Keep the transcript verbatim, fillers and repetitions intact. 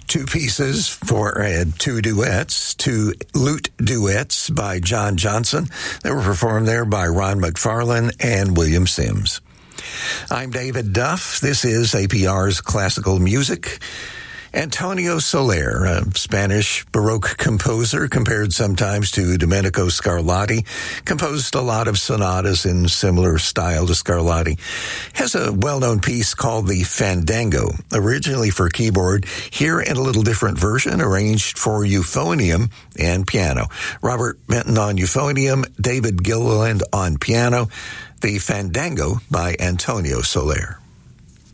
Two pieces for uh, two duets, two lute duets by John Johnson. They were performed there by Ron McFarlane and William Sims. I'm David Duff. This is A P R's Classical Music. Antonio Soler, a Spanish Baroque composer compared sometimes to Domenico Scarlatti, composed a lot of sonatas in similar style to Scarlatti, has a well-known piece called the Fandango, originally for keyboard, here in a little different version, arranged for euphonium and piano. Robert Benton on euphonium, David Gilliland on piano, the Fandango by Antonio Soler.